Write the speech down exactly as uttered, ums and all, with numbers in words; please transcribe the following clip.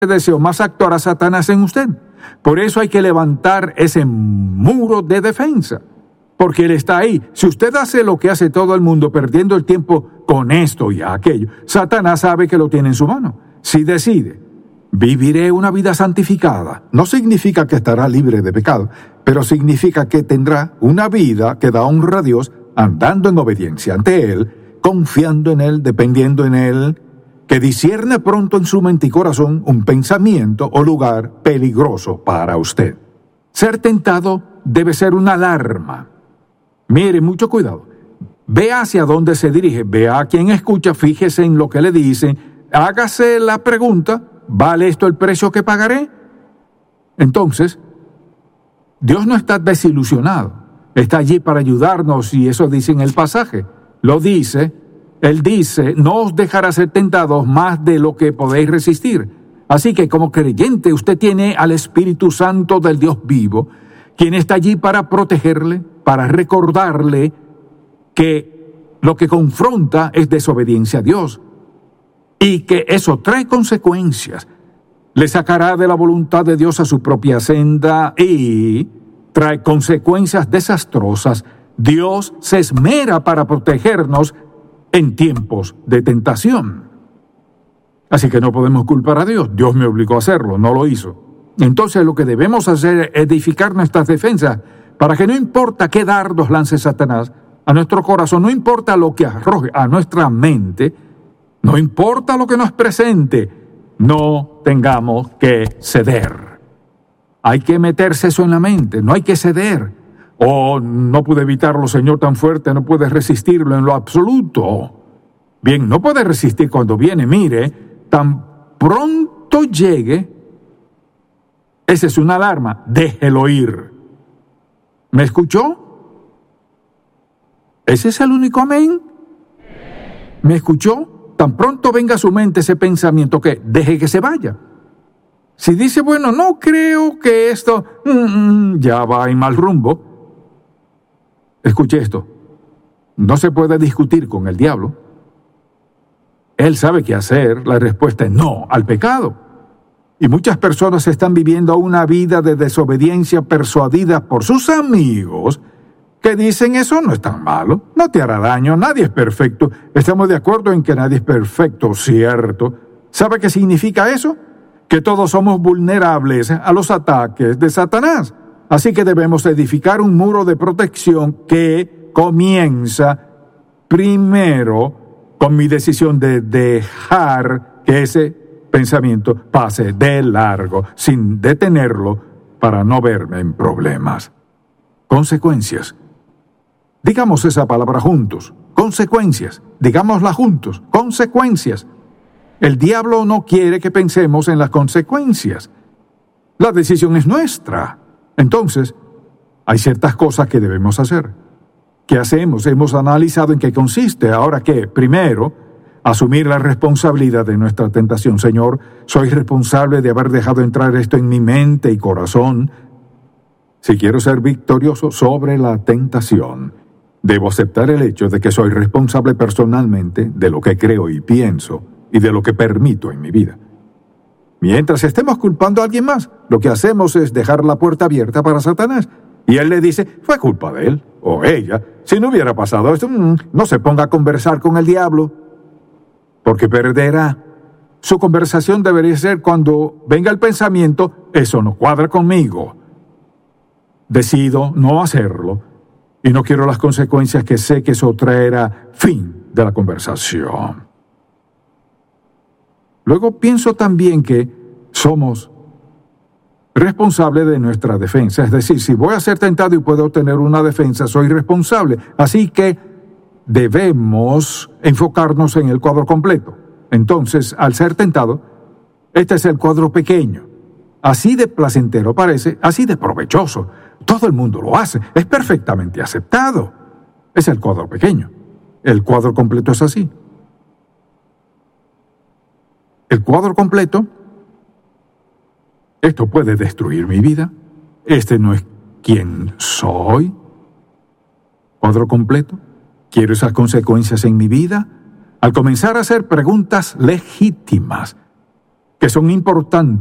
deseo más actuará Satanás en usted. Por eso hay que levantar ese muro de defensa, porque él está ahí. Si usted hace lo que hace todo el mundo, perdiendo el tiempo con esto y aquello, Satanás sabe que lo tiene en su mano. Si decide, viviré una vida santificada, no significa que estará libre de pecado, pero significa que tendrá una vida que da honra a Dios, andando en obediencia ante Él, confiando en Él, dependiendo en Él, que discierne pronto en su mente y corazón un pensamiento o lugar peligroso para usted. Ser tentado debe ser una alarma. Mire, mucho cuidado. Vea hacia dónde se dirige, vea a quien escucha, fíjese en lo que le dicen, hágase la pregunta, ¿vale esto el precio que pagaré? Entonces, Dios no está desilusionado, está allí para ayudarnos, y eso dice en el pasaje. Lo dice, Él dice, no os dejará ser tentados más de lo que podéis resistir. Así que como creyente usted tiene al Espíritu Santo del Dios vivo, quien está allí para protegerle, para recordarle que lo que confronta es desobediencia a Dios y que eso trae consecuencias. Le sacará de la voluntad de Dios a su propia senda y trae consecuencias desastrosas. Dios se esmera para protegernos en tiempos de tentación. Así que no podemos culpar a Dios. Dios me obligó a hacerlo, no lo hizo. Entonces lo que debemos hacer es edificar nuestras defensas para que no importa qué dardos lance Satanás a nuestro corazón, no importa lo que arroje a nuestra mente, no importa lo que nos presente, no tengamos que ceder. Hay que meterse eso en la mente, no hay que ceder. Oh, no pude evitarlo, Señor, tan fuerte, no puedes resistirlo en lo absoluto. Bien, no puede resistir cuando viene, mire, tan pronto llegue, esa es una alarma, déjelo ir. ¿Me escuchó? ¿Ese es el único amén? ¿Me escuchó? Tan pronto venga a su mente ese pensamiento que deje que se vaya. Si dice, bueno, no creo que esto mm, ya va en mal rumbo. Escuche esto, no se puede discutir con el diablo. Él sabe qué hacer, la respuesta es no al pecado. Y muchas personas están viviendo una vida de desobediencia persuadidas por sus amigos que dicen eso no es tan malo, no te hará daño, nadie es perfecto. Estamos de acuerdo en que nadie es perfecto, ¿cierto? ¿Sabe qué significa eso? Que todos somos vulnerables a los ataques de Satanás. Así que debemos edificar un muro de protección que comienza primero con mi decisión de dejar que ese pensamiento pase de largo, sin detenerlo, para no verme en problemas. Consecuencias. Digamos esa palabra juntos. Consecuencias. Digámosla juntos. Consecuencias. El diablo no quiere que pensemos en las consecuencias. La decisión es nuestra. Entonces, hay ciertas cosas que debemos hacer. ¿Qué hacemos? Hemos analizado en qué consiste. Ahora, ¿qué? Primero, asumir la responsabilidad de nuestra tentación. Señor, soy responsable de haber dejado entrar esto en mi mente y corazón. Si quiero ser victorioso sobre la tentación, debo aceptar el hecho de que soy responsable personalmente de lo que creo y pienso y de lo que permito en mi vida. Mientras estemos culpando a alguien más, lo que hacemos es dejar la puerta abierta para Satanás. Y él le dice, fue culpa de él o ella. Si no hubiera pasado esto, no se ponga a conversar con el diablo, porque perderá. Su conversación debería ser cuando venga el pensamiento, eso no cuadra conmigo. Decido no hacerlo y no quiero las consecuencias que sé que eso traerá. Fin de la conversación. Luego pienso también que somos responsables de nuestra defensa. Es decir, si voy a ser tentado y puedo tener una defensa, soy responsable. Así que debemos enfocarnos en el cuadro completo. Entonces, al ser tentado, este es el cuadro pequeño. Así de placentero parece, así de provechoso. Todo el mundo lo hace, es perfectamente aceptado. Es el cuadro pequeño. El cuadro completo es así. El cuadro completo, esto puede destruir mi vida. Este no es quien soy. Cuadro completo, quiero esas consecuencias en mi vida. Al comenzar a hacer preguntas legítimas, que son importantes